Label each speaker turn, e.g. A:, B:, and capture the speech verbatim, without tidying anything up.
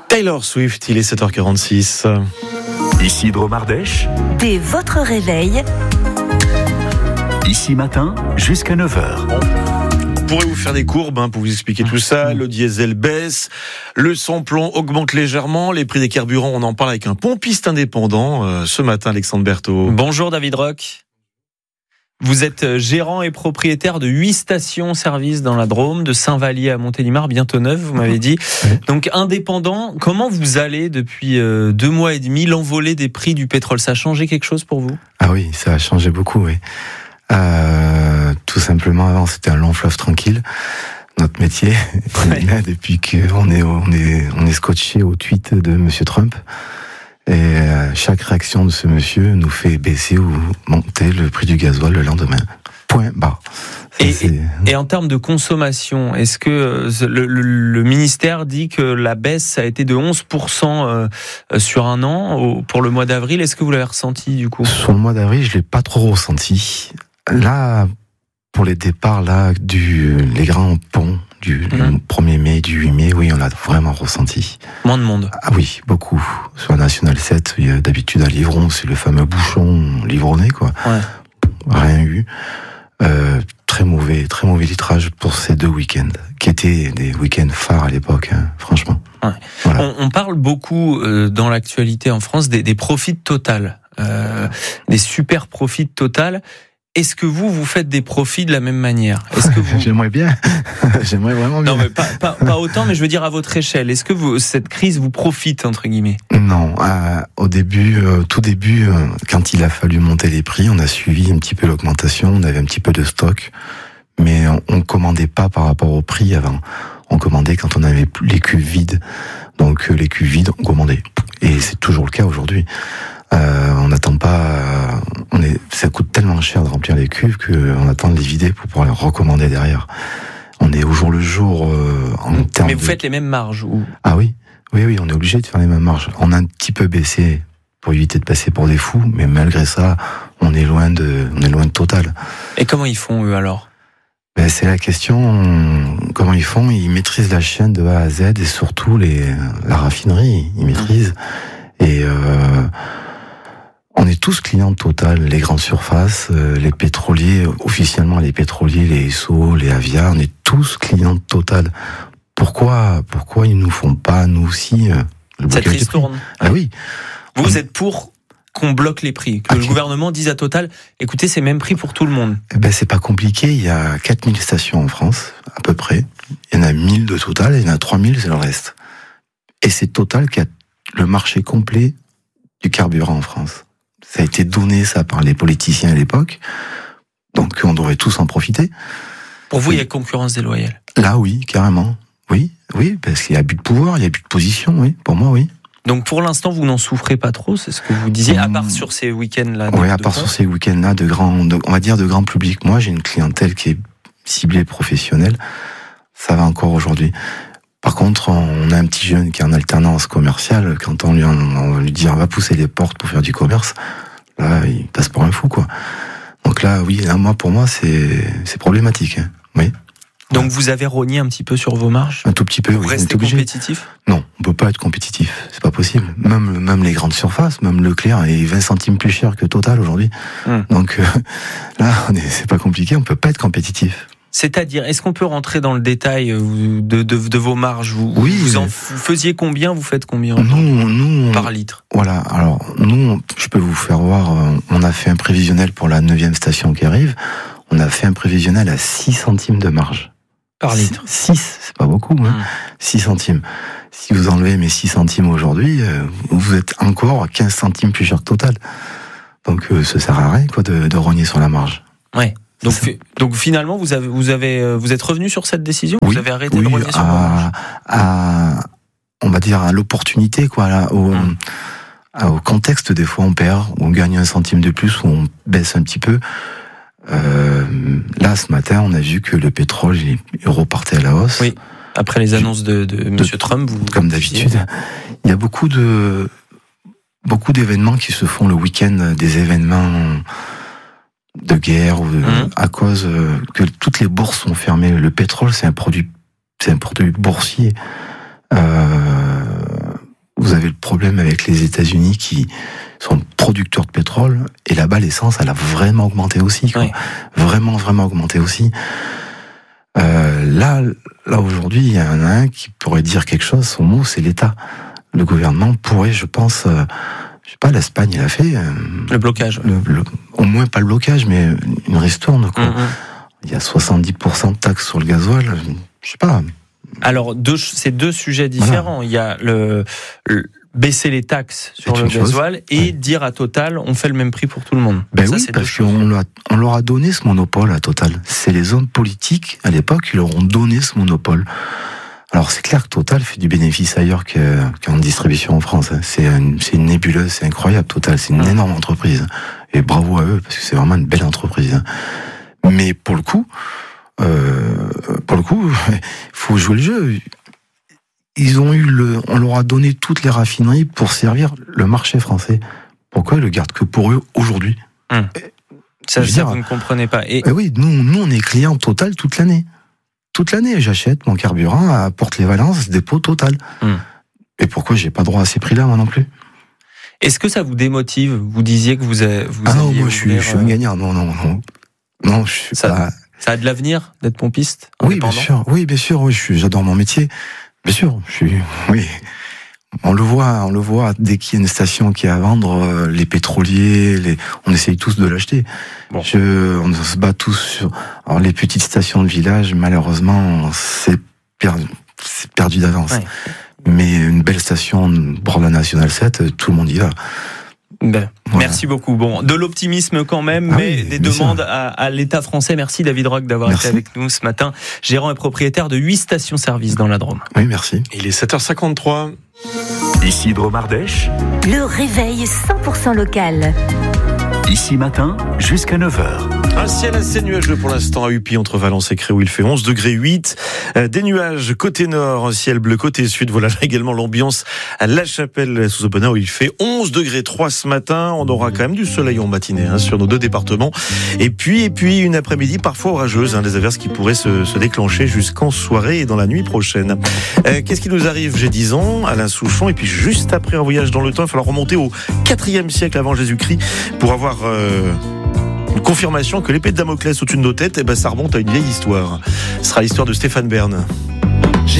A: Taylor Swift, il est sept heures quarante-six.
B: Ici Dromardèche.
C: Dès votre réveil.
B: Ici matin, jusqu'à neuf heures.
A: On pourrait vous faire des courbes hein, pour vous expliquer tout ça. Le diesel baisse, le samplon augmente légèrement, les prix des carburants, on en parle avec un pompiste indépendant euh, ce matin, Alexandre Berthaud.
D: Bonjour David Roch. Vous êtes gérant et propriétaire de huit stations-service dans la Drôme, de Saint-Vallier à Montélimar, bientôt neuves, vous m'avez dit. Oui. Donc indépendant, comment vous allez depuis euh, deux mois et demi, l'envolée des prix du pétrole? Ça a changé quelque chose pour vous?
E: Ah oui, ça a changé beaucoup, oui. Euh, tout simplement, avant c'était un long fleuve tranquille. Notre métier, ouais. Là, depuis qu'on est, on est, on est scotché au tweet de Monsieur Trump. Et euh, chaque réaction de ce monsieur nous fait baisser ou monter le prix du gasoil le lendemain. Point barre. Ça,
D: et, et, et en termes de consommation, est-ce que le, le, le ministère dit que la baisse a été de onze pour cent euh, sur un an au, pour le mois d'avril? Est-ce que vous l'avez ressenti du coup?
E: Sur le mois d'avril, je l'ai pas trop ressenti. Là, pour les départs là, du les grands ponts du mmh. premier mai, du huit mai, oui, on l'a vraiment ressenti.
D: Moins de monde.
E: Ah oui, beaucoup. Sur la National sept, il y a d'habitude à Livron, c'est le fameux bouchon livronné, quoi.
D: Ouais. Rien
E: eu. Euh, très mauvais, très mauvais litrage pour ces deux week-ends, qui étaient des week-ends phares à l'époque, hein, franchement.
D: Ouais. Voilà. On, on parle beaucoup euh, dans l'actualité en France des, des profits de Total, euh, des super profits de Total. Est-ce que vous, vous faites des profits de la même manière? Est-ce que vous...
E: J'aimerais bien. J'aimerais vraiment bien.
D: Non, mais pas, pas, pas autant, mais je veux dire à votre échelle. Est-ce que vous, cette crise vous profite, entre guillemets?
E: Non. Euh, au début, euh, tout début, euh, quand il a fallu monter les prix, on a suivi un petit peu l'augmentation, on avait un petit peu de stock, mais on, on commandait pas par rapport au prix avant. On commandait quand on avait les cuves vides. Donc, euh, les cuves vides, on commandait. Et c'est toujours le cas aujourd'hui. Euh, on n'attend pas, euh, on est, ça coûte tellement cher de remplir les cuves qu'on attend de les vider pour pouvoir les recommander derrière. On est au jour le jour euh, en termes.
D: Mais vous
E: de...
D: faites les mêmes marges ou...
E: Ah oui, oui, oui, on est obligé de faire les mêmes marges. On a un petit peu baissé pour éviter de passer pour des fous, mais malgré ça, on est loin de, on est loin de Total.
D: Et comment ils font eux alors?
E: Ben, c'est la question. Comment ils font? Ils maîtrisent la chaîne de A à Z et surtout les, la raffinerie. Ils maîtrisent mmh. et. Euh, On est tous clients de Total, les grandes surfaces, euh, les pétroliers, officiellement les pétroliers, les Esso, les Avia, on est tous clients de Total. Pourquoi, pourquoi ils nous font pas, nous aussi, euh,
D: le Cette crise tourne.
E: Ah oui.
D: Vous,
E: on...
D: vous êtes pour qu'on bloque les prix, que ah, le okay. gouvernement dise à Total, écoutez, c'est même prix pour tout le monde.
E: Eh ben, c'est pas compliqué, il y a quatre mille stations en France, à peu près. Il y en a mille de Total, et il y en a trois mille, c'est le reste. Et c'est Total qui a le marché complet du carburant en France. Ça a été donné, ça, par les politiciens à l'époque. Donc, on devrait tous en profiter.
D: Pour vous, il y a concurrence déloyale?
E: Là, oui, carrément. Oui, oui, parce qu'il y a abus de pouvoir, il y a abus de position, oui. Pour moi, oui.
D: Donc, pour l'instant, vous n'en souffrez pas trop, c'est ce que vous disiez, à part sur ces week-ends-là?
E: Oui, à part sur ces week-ends-là, de grands, de, on va dire de grand public. Moi, j'ai une clientèle qui est ciblée professionnelle. Ça va encore aujourd'hui. Par contre, on a un petit jeune qui est en alternance commerciale. Quand on lui, on va lui dire, on va pousser les portes pour faire du commerce, là, il passe pour un fou, quoi. Donc là, oui, là, moi, pour moi, c'est, c'est problématique, hein. Oui.
D: Donc ouais. Vous avez rogné un petit peu sur vos marges?
E: Un tout petit peu,
D: vous
E: oui.
D: Vous restez compétitif?
E: Non, on peut pas être compétitif. C'est pas possible. Même, même les grandes surfaces, même Leclerc est vingt centimes plus cher que Total aujourd'hui. Hum. Donc, euh, là, on est, c'est pas compliqué, on peut pas être compétitif.
D: C'est-à-dire, est-ce qu'on peut rentrer dans le détail de, de, de vos marges? Vous,
E: oui,
D: vous en vous faisiez combien? Vous faites combien
E: nous, nous,
D: par litre?
E: Voilà, alors nous, je peux vous faire voir, on a fait un prévisionnel pour la neuvième station qui arrive, on a fait un prévisionnel à six centimes de marge.
D: Par litre?
E: six, c'est pas beaucoup, hein. Hum. six centimes. Si vous enlevez mes six centimes aujourd'hui, vous êtes encore à quinze centimes plus cher que Total. Donc ça sert à rien, quoi, de, de rogner sur la marge.
D: Ouais. Donc, donc finalement, vous avez, vous avez, vous êtes revenu sur cette décision?
E: Oui,
D: vous avez arrêté
E: oui,
D: de rogner sur vos marges?
E: à, on va dire à l'opportunité, quoi, là, au, hum. au contexte, des fois on perd, on gagne un centime de plus, ou on baisse un petit peu. Euh, là, ce matin, on a vu que le pétrole il repartait à la hausse.
D: Oui. Après les annonces de, de, de Monsieur Trump, vous
E: comme d'habitude, il y a beaucoup de beaucoup d'événements qui se font le week-end, des événements de guerre ou de, mmh. à cause euh, que toutes les bourses sont fermées. Le pétrole, c'est un produit, c'est un produit boursier. Euh, problème avec les États-Unis qui sont producteurs de pétrole, et là-bas l'essence elle a vraiment augmenté aussi, quoi.
D: Oui.
E: Vraiment, vraiment augmenté aussi. Euh, là, là aujourd'hui, il y en a un qui pourrait dire quelque chose. Son mot, c'est l'État. Le gouvernement pourrait, je pense, euh, je sais pas, l'Espagne, il a fait euh,
D: Le blocage.
E: le, le, au moins pas le blocage, mais une ristourne, quoi.
D: Mm-hmm.
E: Il y a soixante-dix pour cent de taxes sur le gasoil. Je sais pas.
D: Alors, deux, c'est deux sujets différents. Voilà. Il y a le, le baisser les taxes sur
E: c'est
D: le gasoil
E: chose.
D: et
E: ouais.
D: dire à Total, on fait le même prix pour tout le monde.
E: Ben
D: ça,
E: oui,
D: c'est
E: parce qu'on leur, on leur a donné ce monopole à Total. C'est les hommes politiques, à l'époque, qui leur ont donné ce monopole. Alors, c'est clair que Total fait du bénéfice ailleurs que, qu'en distribution en France. C'est une, c'est une nébuleuse, c'est incroyable, Total. C'est une mmh. énorme entreprise. Et bravo à eux, parce que c'est vraiment une belle entreprise. Mais pour le coup, euh, pour le coup, il faut jouer le jeu. Ils ont eu le, on leur a donné toutes les raffineries pour servir le marché français. Pourquoi ils le gardent que pour eux aujourd'hui?
D: Hum. Ça, je ça dire, vous ne comprenez pas. Et...
E: Eh oui, nous, nous, on est clients Total toute l'année. Toute l'année, j'achète mon carburant à Porte-les-Valences, dépôt Total. Hum. Et pourquoi j'ai pas droit à ces prix-là, moi non plus?
D: Est-ce que ça vous démotive? Vous disiez que vous, avez, vous
E: ah non, moi, je suis, je suis un gagnant. Non, non, non. Non, je suis
D: ça,
E: pas...
D: Ça a de l'avenir d'être pompiste?
E: Oui, bien sûr. Oui, bien sûr. Oui, je suis, j'adore mon métier. Bien sûr, je suis, oui. On le voit, on le voit dès qu'il y a une station qui est à vendre, euh, les pétroliers, les, on essaye tous de l'acheter. Bon. Je, on se bat tous sur, alors les petites stations de village, malheureusement, c'est perdu, c'est perdu d'avance. Ouais. Mais une belle station, bord de la Nationale sept, tout le monde y va.
D: Ben, voilà. Merci beaucoup. Bon, de l'optimisme quand même, ah mais oui, des demandes à, à l'État français. Merci David Roch d'avoir merci. été avec nous ce matin. Gérant et propriétaire de huit stations-service dans la Drôme.
E: Oui, merci.
A: Il est sept heures cinquante-trois.
B: Ici Drôme-Ardèche.
C: Le réveil cent pour cent local.
B: Ici matin, jusqu'à neuf heures.
A: Un ciel assez nuageux pour l'instant à Upi, entre Valence et Créo. Il fait onze degrés huit. Des nuages côté nord, un ciel bleu côté sud. Voilà également l'ambiance à La Chapelle sous Aubenas où il fait onze degrés trois ce matin. On aura quand même du soleil en matinée hein, sur nos deux départements. Et puis, et puis une après-midi parfois orageuse. Hein, des averses qui pourraient se, se déclencher jusqu'en soirée et dans la nuit prochaine. Euh, qu'est-ce qui nous arrive? J'ai dix ans, Alain Souchon. Et puis juste après un voyage dans le temps, il va falloir remonter au quatrième siècle avant Jésus-Christ pour avoir... Euh, une confirmation que l'épée de Damoclès au-dessus de nos têtes, eh ben, ça remonte à une vieille histoire. Ce sera l'histoire de Stéphane Bern.